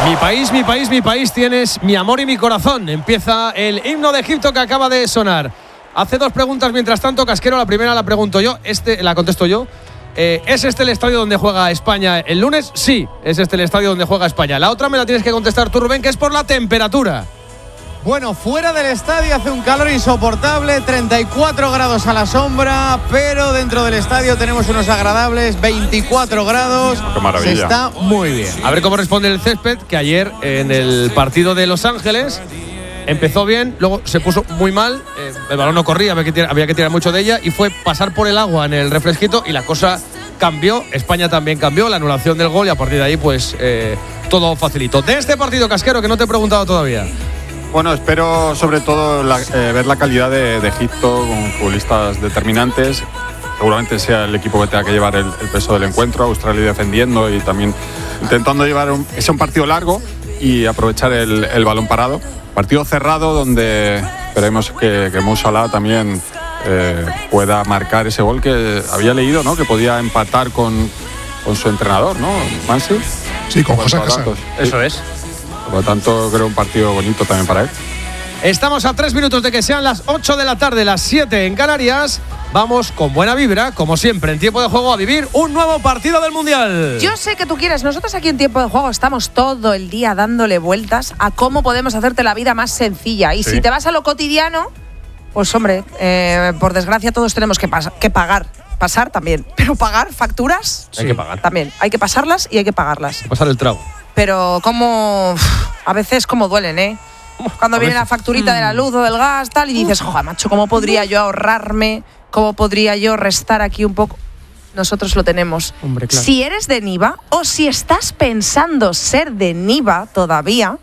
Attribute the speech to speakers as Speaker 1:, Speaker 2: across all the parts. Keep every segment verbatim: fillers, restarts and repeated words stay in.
Speaker 1: Mi país, mi país, mi país, tienes mi amor y mi corazón. Empieza el himno de Egipto que acaba de sonar. Hace dos preguntas mientras tanto, Casquero. La primera la pregunto yo, este la contesto yo. Eh, ¿Es este el estadio donde juega España el lunes? Sí, es este el estadio donde juega España. La otra me la tienes que contestar tú, Rubén, que es por la temperatura.
Speaker 2: Bueno, fuera del estadio hace un calor insoportable, treinta y cuatro grados a la sombra, pero dentro del estadio tenemos unos agradables veinticuatro grados.
Speaker 3: ¡Qué maravilla!
Speaker 2: Se está muy bien.
Speaker 1: A ver cómo responde el césped, que ayer en el partido de Los Ángeles empezó bien, luego se puso muy mal, eh, el balón no corría, había que, tirar, había que tirar mucho de ella y fue pasar por el agua en el refresquito y la cosa cambió. España también cambió, la anulación del gol y a partir de ahí pues eh, todo facilitó. De este partido, Casquero, que no te he preguntado todavía.
Speaker 3: Bueno, espero sobre todo la, eh, ver la calidad de, de Egipto con futbolistas determinantes. Seguramente sea el equipo que tenga que llevar el, el peso del encuentro. Australia defendiendo y también intentando llevar un, ese un partido largo y aprovechar el, el balón parado. Partido cerrado donde esperemos que, que Mo Salah también eh, pueda marcar ese gol que había leído, ¿no? Que podía empatar con, con su entrenador, ¿no? Mansi.
Speaker 4: Sí, con José Casal.
Speaker 5: Eso es.
Speaker 3: Por lo tanto, creo un partido bonito también para él.
Speaker 1: Estamos a tres minutos de que sean las ocho de la tarde, las siete en Canarias. Vamos con buena vibra, como siempre, en Tiempo de Juego a vivir un nuevo partido del Mundial.
Speaker 6: Yo sé que tú quieres. Nosotros aquí en Tiempo de Juego estamos todo el día dándole vueltas a cómo podemos hacerte la vida más sencilla. Y sí. Si te vas a lo cotidiano, pues hombre, eh, por desgracia todos tenemos que, pas- que pagar. Pasar también. Pero pagar facturas,
Speaker 1: sí. Hay que pagar.
Speaker 6: También. Hay que pasarlas y hay que pagarlas.
Speaker 1: Pasar el trago.
Speaker 6: Pero como a veces como duelen, ¿eh? Cuando viene la facturita de la luz o del gas, tal, y dices, joder, macho, ¿cómo podría yo ahorrarme? ¿Cómo podría yo restar aquí un poco? Nosotros lo tenemos.
Speaker 1: Hombre, claro.
Speaker 6: Si eres de Niva o si estás pensando ser de Niva todavía,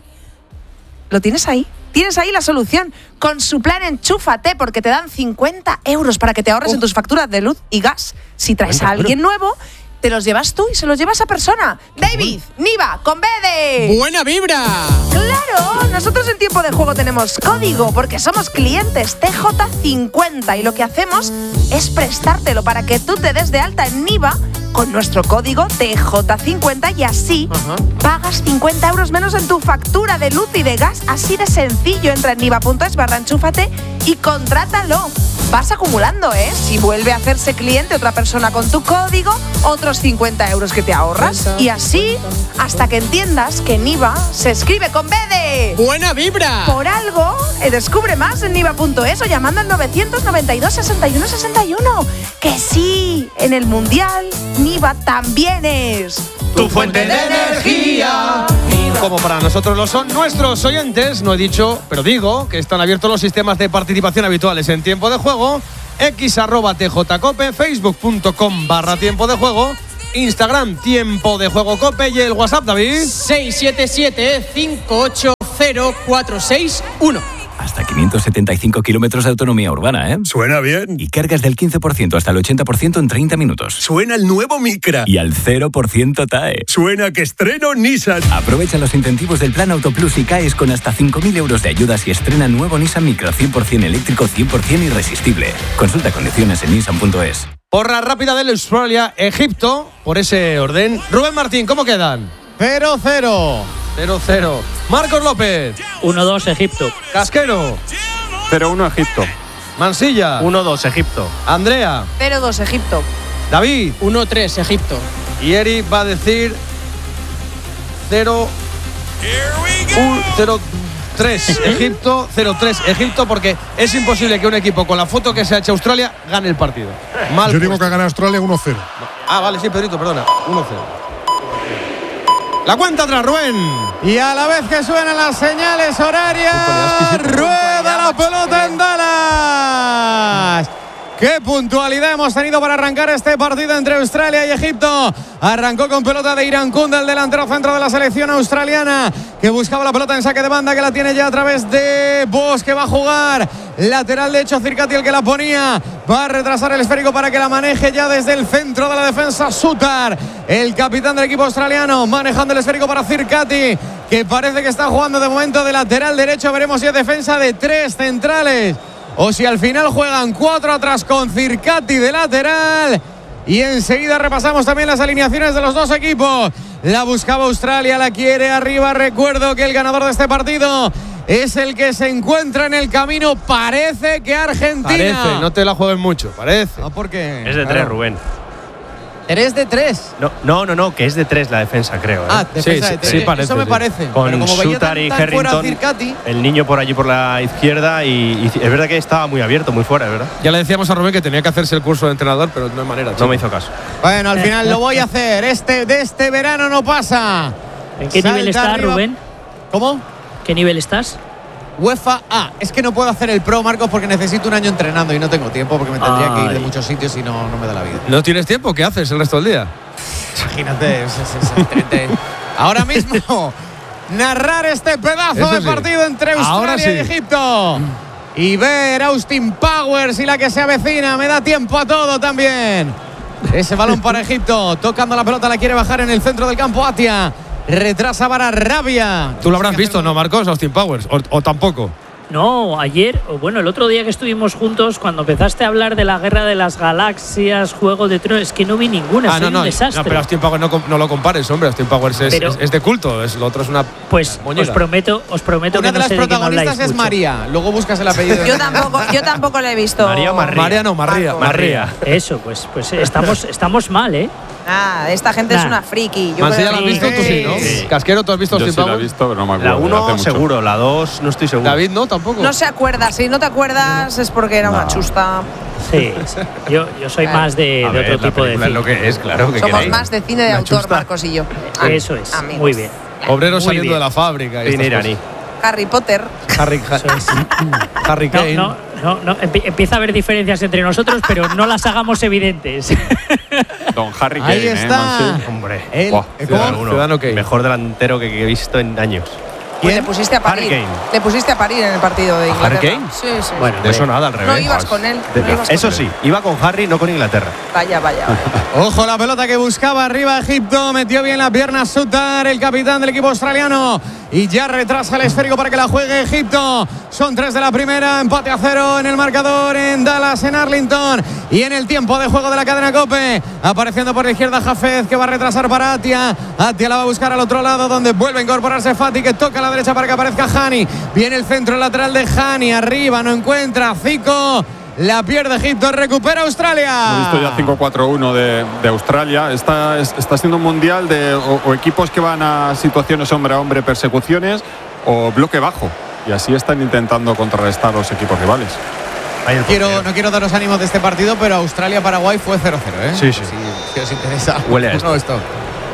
Speaker 6: lo tienes ahí. Tienes ahí la solución. Con su plan Enchúfate, porque te dan cincuenta euros para que te ahorres oh. en tus facturas de luz y gas. Si traes a alguien nuevo, te los llevas tú y se los lleva a esa persona. David, Niva, con B de...
Speaker 7: ¡Buena vibra!
Speaker 6: ¡Claro! Nosotros en Tiempo de Juego tenemos código porque somos clientes T J cincuenta y lo que hacemos es prestártelo para que tú te des de alta en Niva con nuestro código T J cincuenta y así uh-huh. pagas cincuenta euros menos en tu factura de luz y de gas. Así de sencillo. Entra en niva.es barra enchúfate y contrátalo. Vas acumulando, ¿eh? Si vuelve a hacerse cliente otra persona con tu código, otros cincuenta euros que te ahorras. Y así, hasta que entiendas que Niva se escribe con B de...
Speaker 7: ¡Buena vibra!
Speaker 6: Por algo, eh, descubre más en niva.es o llamando al novecientos noventa y dos, sesenta y uno, sesenta y uno. Que sí, en el Mundial, Niva también es...
Speaker 1: tu fuente de energía. Como para nosotros lo son nuestros oyentes, no he dicho, pero digo que están abiertos los sistemas de participación habituales en Tiempo de Juego, x arroba tjcope, facebook.com barra tiempo de juego, Instagram Tiempo de Juego Cope y el WhatsApp, David.
Speaker 7: seis siete siete, cinco ocho cero, cuatro seis uno.
Speaker 8: Hasta quinientos setenta y cinco kilómetros de autonomía urbana, ¿eh?
Speaker 9: Suena bien.
Speaker 8: Y cargas del quince por ciento hasta el ochenta por ciento en treinta minutos.
Speaker 9: Suena el nuevo Micra.
Speaker 8: Y al cero por ciento T A E.
Speaker 9: Suena que estreno Nissan.
Speaker 8: Aprovecha los incentivos del Plan Auto Plus y caes con hasta cinco mil euros de ayudas y estrena nuevo Nissan Micra cien por ciento eléctrico, cien por ciento irresistible. Consulta condiciones en nissan punto es.
Speaker 1: Porra rápida del Australia, Egipto, por ese orden. Rubén Martín, ¿cómo quedan?
Speaker 2: cero cero.
Speaker 1: cero cero. Marcos López.
Speaker 5: uno dos Egipto.
Speaker 1: Casquero.
Speaker 3: cero uno Egipto.
Speaker 1: Mansilla.
Speaker 5: uno dos Egipto.
Speaker 1: Andrea.
Speaker 6: cero dos Egipto.
Speaker 1: David.
Speaker 7: uno tres Egipto.
Speaker 1: Y Eri va a decir cero tres Egipto, cero tres Egipto, porque es imposible que un equipo con la foto que se ha hecho Australia gane el partido. Mal
Speaker 4: Yo digo
Speaker 1: puesto.
Speaker 4: que gana Australia uno cero.
Speaker 1: Ah, vale, sí, Pedrito, perdona. uno cero. La cuenta atrás, Rubén.
Speaker 2: Y a la vez que suenan las señales horarias, rueda la pelota en Dallas. ¡Qué puntualidad hemos tenido para arrancar este partido entre Australia y Egipto! Arrancó con pelota de Irankund, el delantero centro de la selección australiana, que buscaba la pelota en saque de banda, que la tiene ya a través de Bosch, que va a jugar. Lateral de hecho, Circati el que la ponía. Va a retrasar el esférico para que la maneje ya desde el centro de la defensa Sutar, el capitán del equipo australiano, manejando el esférico para Circati, que parece que está jugando de momento de lateral derecho. Veremos si es defensa de tres centrales o si al final juegan cuatro atrás con Circati de lateral. Y enseguida repasamos también las alineaciones de los dos equipos. La buscaba Australia, la quiere arriba. Recuerdo que el ganador de este partido es el que se encuentra en el camino. Parece que Argentina.
Speaker 1: Parece, no te la juegues mucho, parece.
Speaker 2: Ah, ¿por qué?
Speaker 5: Es de tres, Rubén.
Speaker 2: ¿Eres de tres?
Speaker 5: No, no, no, no, que es de tres la defensa, creo. ¿eh?
Speaker 2: Ah, defensa
Speaker 1: Sí,
Speaker 2: de tres.
Speaker 1: sí, parece,
Speaker 2: Eso me
Speaker 1: sí.
Speaker 2: parece.
Speaker 5: Con
Speaker 2: Pero como veía
Speaker 5: Sutar
Speaker 2: tan-
Speaker 5: y
Speaker 2: tan fuera a
Speaker 5: Harrington,
Speaker 2: Circati,
Speaker 5: el niño por allí por la izquierda y, y es verdad que estaba muy abierto, muy fuera, es verdad.
Speaker 1: Ya le decíamos a Rubén que tenía que hacerse el curso de entrenador, pero no hay manera.
Speaker 5: No
Speaker 1: chico.
Speaker 5: me hizo caso.
Speaker 2: bueno, al final lo voy a hacer. Este de este verano no pasa.
Speaker 10: ¿En qué
Speaker 2: Salta
Speaker 10: nivel estás,
Speaker 2: arriba.
Speaker 10: Rubén?
Speaker 2: ¿Cómo?
Speaker 10: ¿Qué nivel estás?
Speaker 2: UEFA A. Es que no puedo hacer el Pro, Marcos, porque necesito un año entrenando y no tengo tiempo porque me tendría que ir de
Speaker 10: Ay.
Speaker 2: muchos sitios y no, no me da la vida.
Speaker 1: ¿No tienes tiempo? ¿Qué haces el resto del día?
Speaker 2: Imagínate. es- es- es- treinta. Ahora mismo, narrar este pedazo
Speaker 1: Eso
Speaker 2: de
Speaker 1: sí.
Speaker 2: partido entre
Speaker 1: Ahora
Speaker 2: Australia y
Speaker 1: sí.
Speaker 2: Egipto. Y ver Austin Powers y la que se avecina. Me da tiempo a todo también. Ese balón para Egipto. Tocando la pelota, la quiere bajar en el centro del campo Atia. Retrasa para Rabia.
Speaker 1: Tú lo habrás visto, ¿no, Marcos? Austin Powers. O, o tampoco.
Speaker 10: No, ayer, o bueno, el otro día que estuvimos juntos, cuando empezaste a hablar de la guerra de las galaxias, Juego de Tronos, es que no vi ninguna,
Speaker 1: Ah,
Speaker 10: soy
Speaker 1: no,
Speaker 10: un
Speaker 1: no.
Speaker 10: desastre.
Speaker 1: No, pero Austin Powers no, com- no lo compares, hombre. Austin Powers es,
Speaker 10: Pero-
Speaker 1: es, es de culto. Es, lo otro es una.
Speaker 10: Pues
Speaker 1: moñera.
Speaker 10: os prometo, os prometo
Speaker 2: Una
Speaker 10: que
Speaker 2: de
Speaker 10: no
Speaker 2: las
Speaker 10: sé de qué me
Speaker 2: protagonistas
Speaker 10: habláis
Speaker 2: es
Speaker 10: mucho.
Speaker 2: María. Luego buscas el apellido.
Speaker 6: Yo tampoco, yo tampoco lo he visto.
Speaker 5: María o Marría.
Speaker 1: María no, Marría.
Speaker 6: Marco.
Speaker 1: Marría.
Speaker 10: Eso, pues, pues eh, estamos, estamos mal, ¿eh?
Speaker 6: Ah, esta gente es
Speaker 10: Nah.
Speaker 6: una friki. Yo
Speaker 1: Mansilla,
Speaker 6: creo
Speaker 1: ¿la has
Speaker 6: que-
Speaker 1: visto? Tú sí, ¿no?
Speaker 5: Sí.
Speaker 1: Casquero, ¿tú has visto
Speaker 3: Yo
Speaker 1: Austin
Speaker 3: sí la he
Speaker 1: Powers?
Speaker 3: visto, pero no me acuerdo.
Speaker 5: La
Speaker 3: hace
Speaker 5: uno
Speaker 3: mucho.
Speaker 5: seguro, la dos no estoy seguro.
Speaker 1: David, ¿no? Tampoco.
Speaker 6: No se acuerda. Si no te acuerdas es porque era una chusta.
Speaker 10: Sí, sí. Yo, yo soy
Speaker 6: Claro.
Speaker 10: más de,
Speaker 5: A
Speaker 10: de
Speaker 5: ver,
Speaker 10: otro
Speaker 5: la
Speaker 10: tipo de
Speaker 5: película es
Speaker 10: cine.
Speaker 5: lo que es, claro. que
Speaker 6: Somos
Speaker 5: queréis?
Speaker 6: más de cine de
Speaker 5: Una
Speaker 6: autor,
Speaker 5: chusta.
Speaker 6: Marcos y yo.
Speaker 10: Eso es,
Speaker 6: Amigos.
Speaker 10: muy bien.
Speaker 1: Obreros
Speaker 10: Muy
Speaker 1: saliendo
Speaker 10: bien.
Speaker 1: de la fábrica. y
Speaker 5: Cine
Speaker 1: estas
Speaker 5: iraní.
Speaker 6: Harry Potter.
Speaker 1: cosas. Harry, Harry
Speaker 10: No,
Speaker 1: Kane.
Speaker 10: no, no, no, empie- empieza a haber diferencias entre nosotros, pero no las hagamos evidentes.
Speaker 3: Don Harry Kane,
Speaker 2: Ahí
Speaker 3: ¿eh,
Speaker 2: está.
Speaker 3: Mansell?
Speaker 5: Hombre.
Speaker 2: El-
Speaker 3: Buah,
Speaker 2: ¿eh,
Speaker 5: Ciudadano
Speaker 2: ¿Cómo?
Speaker 5: uno.
Speaker 1: Ciudadano Kane.
Speaker 5: Mejor delantero que, que he visto en años.
Speaker 6: Pues
Speaker 2: ¿Quién?
Speaker 6: le pusiste a parir.
Speaker 5: Harry Kane.
Speaker 6: Le pusiste a parir en el partido de
Speaker 5: ¿A
Speaker 6: Inglaterra.
Speaker 5: Harry Kane?
Speaker 6: Sí, sí.
Speaker 10: Bueno,
Speaker 5: De eso nada, al revés.
Speaker 6: no ibas con él.
Speaker 5: De-
Speaker 6: no ibas con
Speaker 5: eso
Speaker 6: él.
Speaker 5: sí, iba con Harry, no con Inglaterra.
Speaker 6: Vaya, vaya, vaya.
Speaker 2: Ojo la pelota que buscaba arriba Egipto. Metió bien la pierna Sutar, el capitán del equipo australiano. Y ya retrasa el esférico para que la juegue Egipto. Son tres de la primera. Empate a cero en el marcador en Dallas, en Arlington. Y en el tiempo de juego de la cadena COPE. Apareciendo por la izquierda Jafez, que va a retrasar para Atia. Atia la va a buscar al otro lado, donde vuelve a incorporarse Fati, que toca a la derecha para que aparezca Hani. Viene el centro lateral de Hani. Arriba no encuentra Zico. La pierde Egipto, recupera Australia.
Speaker 3: Hemos visto ya cinco cuatro uno de, de Australia. Está, es- está siendo un mundial de o, o equipos que van a situaciones hombre a hombre, persecuciones o bloque bajo. Y así están intentando contrarrestar los equipos rivales.
Speaker 5: Ahí el
Speaker 2: Quiero,
Speaker 5: portero.
Speaker 2: no quiero daros ánimos de este partido, pero Australia-Paraguay fue cero cero, ¿eh?
Speaker 5: Sí, sí.
Speaker 2: Si, si os interesa.
Speaker 5: Huele a esto.
Speaker 2: No, esto.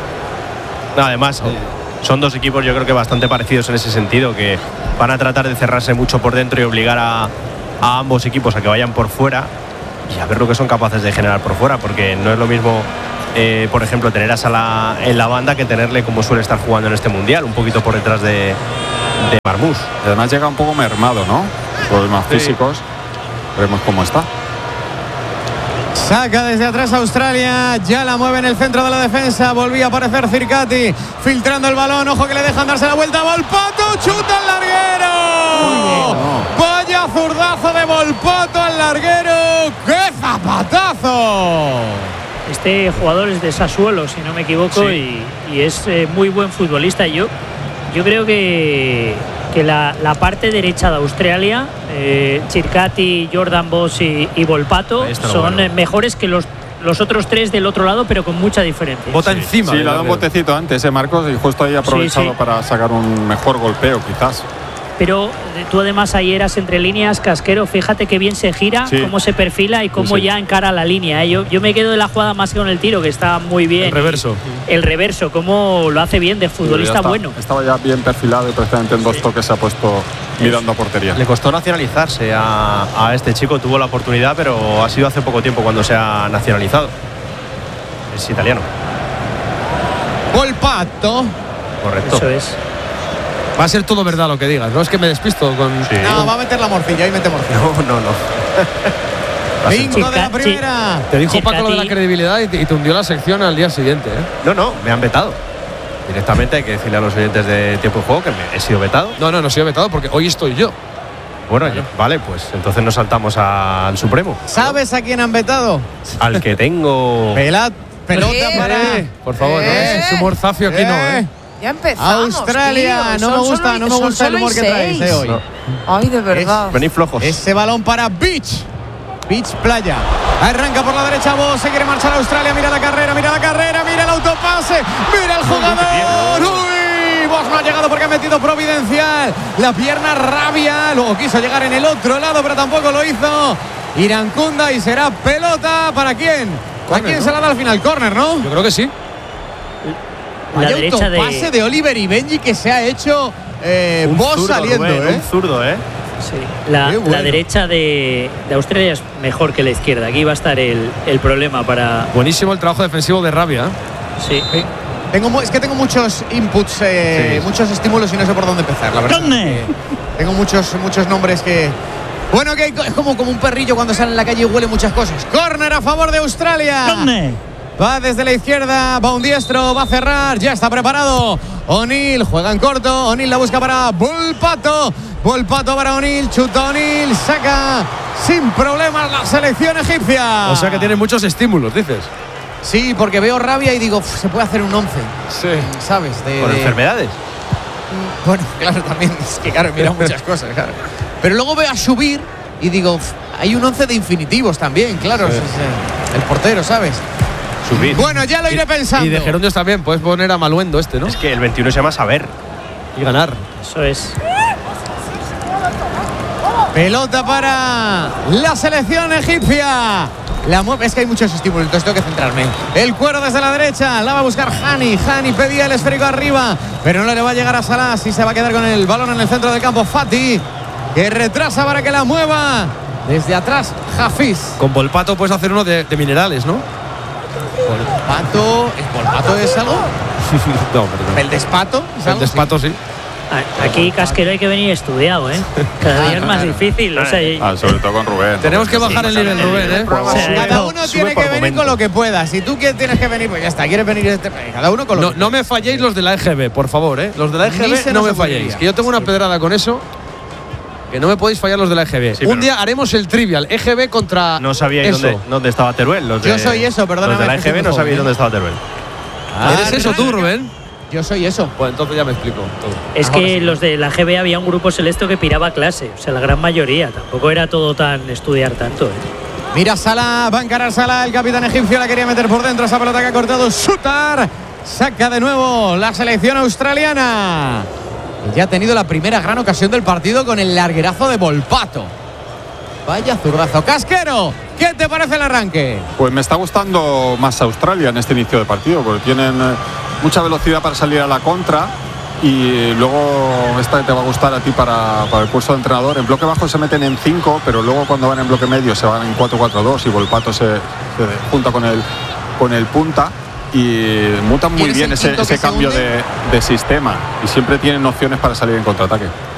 Speaker 5: No, además, son dos equipos yo creo que bastante parecidos en ese sentido, que van a tratar de cerrarse mucho por dentro y obligar a, a ambos equipos a que vayan por fuera y a ver lo que son capaces de generar por fuera, porque no es lo mismo, eh, por ejemplo, tener a Salah en la banda que tenerle como suele estar jugando en este Mundial, un poquito por detrás de, de Marmús.
Speaker 3: Y además llega un poco mermado, ¿no? Problemas
Speaker 5: Sí.
Speaker 3: físicos. Veremos cómo está.
Speaker 2: Saca desde atrás Australia, ya la mueve en el centro de la defensa, volvía a aparecer Circati, filtrando el balón, ojo que le dejan darse la vuelta, Volpato, chuta al larguero. Vaya zurdazo de Volpato al larguero, ¡qué zapatazo!
Speaker 10: Este jugador es de Sassuolo, si no me equivoco,
Speaker 5: Sí.
Speaker 10: y, y es eh, muy buen futbolista. Yo, yo creo que, que la, la parte derecha de Australia, eh, Circati, Jordan Boss y, y Volpato,
Speaker 5: Ahí está lo
Speaker 10: son
Speaker 5: bueno.
Speaker 10: eh, mejores que los, los otros tres del otro lado, pero con mucha diferencia.
Speaker 1: Bota encima.
Speaker 3: Sí,
Speaker 1: del
Speaker 3: le ha dado un
Speaker 1: larguero.
Speaker 3: botecito antes, ¿eh, Marcos? Y justo ahí ha aprovechado
Speaker 10: sí.
Speaker 3: para sacar un mejor golpeo, quizás.
Speaker 10: Pero eh, tú además ahí eras entre líneas, Casquero, fíjate qué bien se gira,
Speaker 3: Sí.
Speaker 10: cómo se perfila y cómo
Speaker 3: sí.
Speaker 10: ya encara la línea. ¿eh? Yo, yo me quedo de la jugada más que con el tiro, que está muy bien.
Speaker 1: El reverso.
Speaker 10: El reverso, cómo lo hace bien de
Speaker 3: Ya
Speaker 10: futbolista
Speaker 3: está-
Speaker 10: bueno.
Speaker 3: Estaba ya bien perfilado y prácticamente en dos toques se ha puesto mirando a portería.
Speaker 5: Le costó nacionalizarse a, a este chico, tuvo la oportunidad, pero ha sido hace poco tiempo cuando se ha nacionalizado. Es italiano,
Speaker 2: Volpato.
Speaker 5: correcto.
Speaker 10: Eso es.
Speaker 1: Va a ser todo verdad lo que digas, ¿no? Es que me despisto con.
Speaker 5: Sí.
Speaker 2: No, va a meter la morcilla, ahí mete morcilla.
Speaker 5: No, no, no.
Speaker 2: Cinco de la
Speaker 10: Chica-
Speaker 2: primera.
Speaker 1: Te dijo
Speaker 10: Circati-
Speaker 1: Paco lo de la credibilidad y te, y te hundió la sección al día siguiente, ¿eh?
Speaker 5: No, no, me han vetado. Directamente hay que decirle a los oyentes de Tiempo y Juego que me he sido vetado.
Speaker 1: No, no, no soy vetado porque hoy estoy yo.
Speaker 5: Bueno, yo- vale, pues entonces nos saltamos al Supremo.
Speaker 2: ¿Sabes a quién han vetado?
Speaker 5: Al que tengo.
Speaker 2: Pelad Pelota
Speaker 6: Eh,
Speaker 2: para.
Speaker 1: Eh, por favor,
Speaker 6: Eh.
Speaker 1: no es ese humor zafio aquí, no, ¿eh?
Speaker 6: Ya empezamos.
Speaker 2: Australia,
Speaker 6: tío.
Speaker 2: no me
Speaker 6: Son
Speaker 2: gusta,
Speaker 6: solo-
Speaker 2: no me
Speaker 6: son
Speaker 2: gusta el
Speaker 6: solo
Speaker 2: humor
Speaker 6: y
Speaker 2: que traéis
Speaker 6: seis.
Speaker 2: eh, hoy.
Speaker 6: Ay, de verdad.
Speaker 5: Venid flojos.
Speaker 2: Ese balón para Beach. Beach Playa. Arranca por la derecha Bosch, se quiere marchar a Australia. Mira la carrera, mira la carrera, mira el autopase. Mira el jugador. Uy, Bosch no ha llegado porque ha metido Providencial. La pierna rabia. Luego quiso llegar en el otro lado, pero tampoco lo hizo. Irankunda y será pelota. ¿Para quién? ¿A
Speaker 1: Córner,
Speaker 2: quién
Speaker 1: ¿no?
Speaker 2: se la da al final? Córner, ¿no?
Speaker 1: Yo creo que sí.
Speaker 10: La
Speaker 2: Vaya
Speaker 10: derecha
Speaker 2: autopase
Speaker 10: de.
Speaker 2: de Oliver y Benji que se ha hecho eh,
Speaker 5: Un
Speaker 2: Bosch
Speaker 5: zurdo,
Speaker 2: saliendo,
Speaker 5: Rubén,
Speaker 2: ¿eh?
Speaker 5: Un zurdo, ¿eh?
Speaker 10: Sí. La,
Speaker 2: Qué bueno.
Speaker 10: la derecha de, de Australia es mejor que la izquierda. Aquí va a estar el, el problema para.
Speaker 1: Buenísimo el trabajo defensivo de Rabia.
Speaker 10: Sí.
Speaker 2: Sí. Tengo, mu- es que tengo muchos inputs, eh,
Speaker 5: Sí.
Speaker 2: muchos estímulos y no sé por dónde empezar, la verdad. Eh, tengo muchos, muchos nombres que. Bueno, que es como, como un perrillo cuando sale en la calle y huele muchas cosas. Córner a favor de Australia. Va desde la izquierda, va un diestro, va a cerrar, ya está preparado. O'Neill juega en corto, O'Neill la busca para Volpato. Volpato para O'Neill, chuta O'Neill, saca sin problemas la selección egipcia.
Speaker 1: O sea que tiene muchos estímulos, dices.
Speaker 2: Sí, porque veo rabia y digo, "Uf, se puede hacer un once,
Speaker 1: Sí.
Speaker 2: ¿sabes? De,
Speaker 5: Con
Speaker 2: de-
Speaker 5: enfermedades.
Speaker 2: Bueno, claro, también es que claro, mira muchas cosas, claro. Pero luego veo a subir y digo, "Uf, hay un once de infinitivos también, claro, es, eh, el portero, ¿sabes?
Speaker 5: Subir.
Speaker 2: Bueno, ya lo iré pensando.
Speaker 1: Y de Gerundios también, puedes poner a Maluendo este, ¿no?
Speaker 5: Es que el veintiuno se llama Saber.
Speaker 1: Y ganar.
Speaker 10: Eso es.
Speaker 2: Pelota para la selección egipcia. La mueve, es que hay muchos estímulos, entonces tengo que centrarme. El cuero desde la derecha, la va a buscar Hani. Hani pedía el esférico arriba, pero no le va a llegar a Salah. Sí se va a quedar con el balón en el centro del campo. Fati, que retrasa para que la mueva. Desde atrás, Hafiz.
Speaker 1: Con Volpato puedes hacer uno de, de minerales, ¿no?
Speaker 2: Volpato, ¿el Volpato es algo?
Speaker 1: No, perdón.
Speaker 2: ¿El despato? ¿Es
Speaker 1: El
Speaker 2: algo?
Speaker 1: despato sí.
Speaker 10: A- Aquí Casquero hay que venir estudiado, ¿eh? Cada día es más difícil. O sea, y-
Speaker 3: Ah, sobre todo con Rubén.
Speaker 1: Tenemos que bajar el nivel, Rubén, ¿eh?
Speaker 10: O sea,
Speaker 2: Cada uno
Speaker 5: Sube
Speaker 2: tiene
Speaker 5: por
Speaker 2: que venir
Speaker 5: momento.
Speaker 2: con lo que pueda. Si tú quieres, tienes que venir, pues ya está. Quieres venir, este- cada uno con lo
Speaker 1: No,
Speaker 2: que
Speaker 1: no me falléis los de la E G B, por favor, ¿eh? Los de la E G
Speaker 2: Ni
Speaker 1: B
Speaker 2: se
Speaker 1: no
Speaker 2: nos
Speaker 1: me
Speaker 2: ocurriría.
Speaker 1: falléis. Que yo tengo una pedrada con eso. Que no me podéis fallar los de la E G B.
Speaker 5: Sí,
Speaker 1: Un
Speaker 5: pero-
Speaker 1: día haremos el trivial. E G B contra.
Speaker 5: No sabíais
Speaker 1: eso.
Speaker 5: dónde, dónde estaba Teruel. Los
Speaker 2: Yo
Speaker 5: de-
Speaker 2: soy eso, perdóname,
Speaker 5: Los de la
Speaker 2: que
Speaker 5: E G
Speaker 2: soy
Speaker 5: B
Speaker 2: muy
Speaker 5: no sabíais
Speaker 2: joven,
Speaker 5: dónde estaba Teruel.
Speaker 1: ¿Eres eso tú, Rubén?
Speaker 2: Yo soy eso.
Speaker 1: Pues entonces ya me explico todo.
Speaker 10: es
Speaker 2: Ahora
Speaker 10: que
Speaker 2: sí.
Speaker 10: los de la G B había un grupo selecto que piraba clase. O sea, la gran mayoría. Tampoco era todo tan estudiar tanto, ¿eh?
Speaker 2: Mira Salah, va a encarar Salah, el capitán egipcio la quería meter por dentro, esa pelota que ha cortado Sutar. Saca de nuevo la selección australiana. Y ya ha tenido la primera gran ocasión del partido con el larguerazo de Volpato. Vaya zurdazo. Casquero, ¿qué te parece el arranque?
Speaker 3: Pues me está gustando más Australia en este inicio de partido, porque tienen eh, mucha velocidad para salir a la contra. Y luego esta te va a gustar a ti para, para el puesto de entrenador. En bloque bajo se meten en cinco, pero luego cuando van en bloque medio se van en cuatro cuatro dos y Volpato se, se junta con el, con el punta. Y mutan muy
Speaker 2: ¿Quién es
Speaker 3: bien
Speaker 2: el
Speaker 3: ese,
Speaker 2: quinto
Speaker 3: ese
Speaker 2: que se
Speaker 3: cambio
Speaker 2: hunde?
Speaker 3: de, de sistema. Y siempre tienen opciones para salir en contraataque.